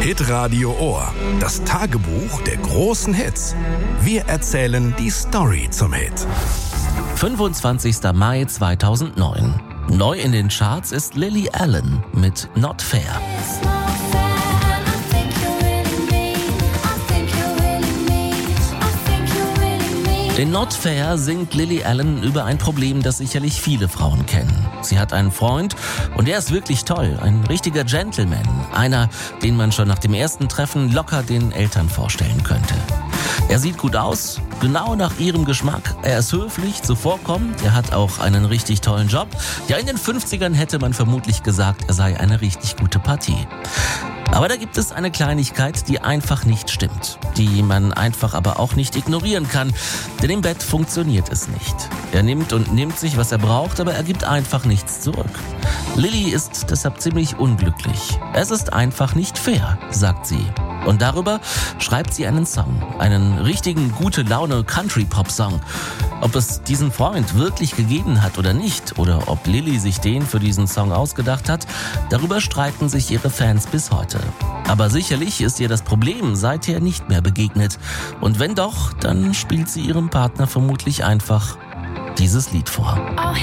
Hitradio Ohr. Das Tagebuch der großen Hits. Wir erzählen die Story zum Hit. 25. Mai 2009. Neu in den Charts ist Lily Allen mit Not Fair. In Not Fair singt Lily Allen über ein Problem, das sicherlich viele Frauen kennen. Sie hat einen Freund und der ist wirklich toll, ein richtiger Gentleman. Einer, den man schon nach dem ersten Treffen locker den Eltern vorstellen könnte. Er sieht gut aus, genau nach ihrem Geschmack. Er ist höflich, zuvorkommend, er hat auch einen richtig tollen Job. Ja, in den 50ern hätte man vermutlich gesagt, er sei eine richtig gute Partie. Aber da gibt es eine Kleinigkeit, die einfach nicht stimmt, die man einfach aber auch nicht ignorieren kann, denn im Bett funktioniert es nicht. Er nimmt und nimmt sich, was er braucht, aber er gibt einfach nichts zurück. Lily ist deshalb ziemlich unglücklich. Es ist einfach nicht fair, sagt sie. Und darüber schreibt sie einen Song, einen richtigen Gute-Laune-Country-Pop-Song. Ob es diesen Freund wirklich gegeben hat oder nicht, oder ob Lily sich den für diesen Song ausgedacht hat, darüber streiten sich ihre Fans bis heute. Aber sicherlich ist ihr das Problem seither nicht mehr begegnet. Und wenn doch, dann spielt sie ihrem Partner vermutlich einfach dieses Lied vor. Oh,